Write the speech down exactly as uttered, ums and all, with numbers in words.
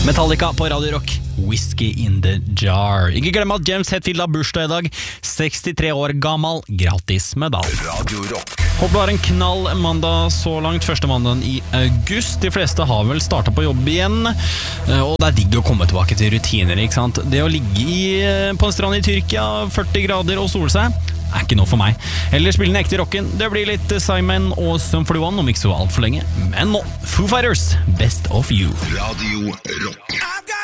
Metallica på Radio Rock, Whiskey in the Jar. Ikke glem at James Hetfield har bursdag i dag, sekstitre år gammel, gratis medalj. Radio Rock. Håper du har en knall mandag så langt, første mandagen i august. De fleste har vel startet på jobb igjen, og det er digg å komme tilbake til rutiner, ikke sant? Det å ligge i, på en strand i Tyrkia, førti grader og sole seg, er ikke noe for meg. Eller spille den ekte rocken. Det blir litt Simon og Sum forty-one om ikke så alt for lenge. Men nå, Foo Fighters, Best of You. Radio Rock.